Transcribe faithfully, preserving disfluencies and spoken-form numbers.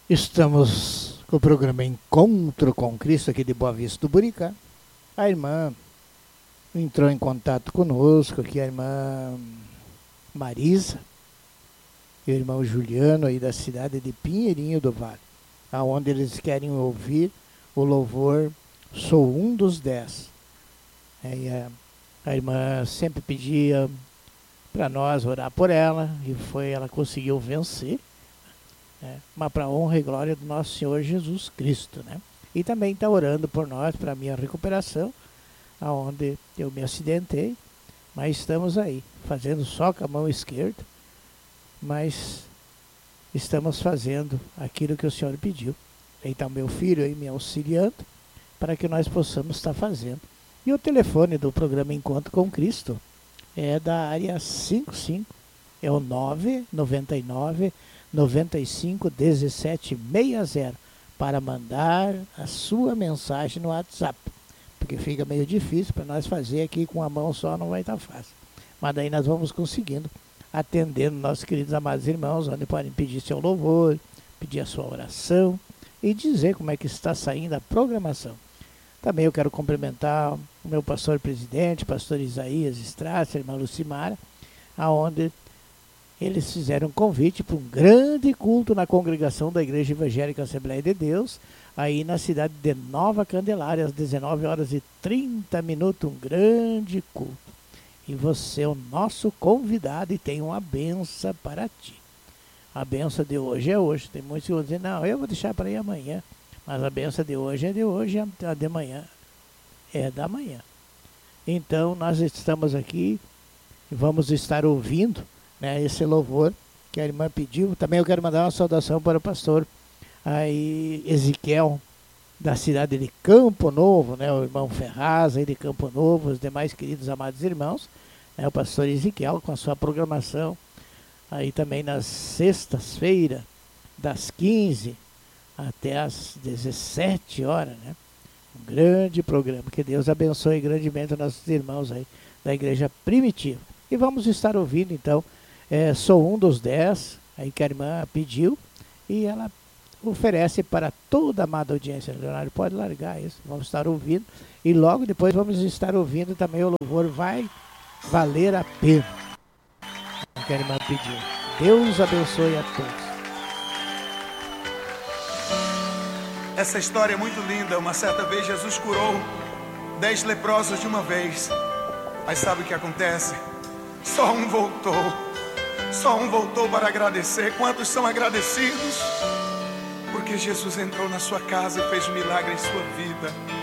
Estamos com o programa Encontro com Cristo aqui de Boa Vista do Buricá. A irmã entrou em contato conosco aqui, a irmã Marisa e o irmão Juliano aí da cidade de Pinheirinho do Vale, aonde eles querem ouvir o louvor Sou um dos Dez. Aí a, a irmã sempre pedia para nós orar por ela e foi, ela conseguiu vencer. É, mas para a honra e glória do nosso Senhor Jesus Cristo, né? E também está orando por nós, para a minha recuperação, aonde eu me acidentei, mas estamos aí, fazendo só com a mão esquerda, mas estamos fazendo aquilo que o Senhor pediu. Então meu filho aí me auxiliando, para que nós possamos estar fazendo. E o telefone do programa Encontro com Cristo é da área cinquenta e cinco, é o nove nove nove, nove cinco, um sete seis zero, para mandar a sua mensagem no WhatsApp, porque fica meio difícil para nós fazer aqui com a mão só, não vai estar fácil. Mas daí nós vamos conseguindo, atendendo nossos queridos amados irmãos, onde podem pedir seu louvor, pedir a sua oração e dizer como é que está saindo a programação. Também eu quero cumprimentar o meu pastor presidente, pastor Isaías Strass, a irmã Lucimara, aonde eles fizeram um convite para um grande culto na congregação da Igreja Evangélica Assembleia de Deus, aí na cidade de Nova Candelária, às dezenove horas e trinta minutos, um grande culto. E você é o nosso convidado e tem uma benção para ti. A benção de hoje é hoje. Tem muitos que vão dizer, não, eu vou deixar para ir amanhã. Mas a benção de hoje é de hoje, a de manhã é da manhã. Então nós estamos aqui e vamos estar ouvindo, né, esse louvor que a irmã pediu. Também eu quero mandar uma saudação para o pastor aí, Ezequiel, da cidade de Campo Novo, né, o irmão Ferraz aí de Campo Novo, os demais queridos amados irmãos, né, o pastor Ezequiel com a sua programação aí também nas sextas-feiras, das quinze até as dezessete horas, né? Um grande programa. Que Deus abençoe grandemente os nossos irmãos aí da Igreja Primitiva. E vamos estar ouvindo então, é, Sou um dos Dez, aí que a irmã pediu, e ela oferece para toda a amada audiência. Leonardo, pode largar isso, vamos estar ouvindo, e logo depois vamos estar ouvindo também o louvor Vai Valer a Pena, que a irmã pediu. Deus abençoe a todos. Essa história é muito linda. Uma certa vez Jesus curou dez leprosos de uma vez. Mas sabe o que acontece? Só um voltou. Só um voltou para agradecer. Quantos são agradecidos? Porque Jesus entrou na sua casa e fez um milagre em sua vida.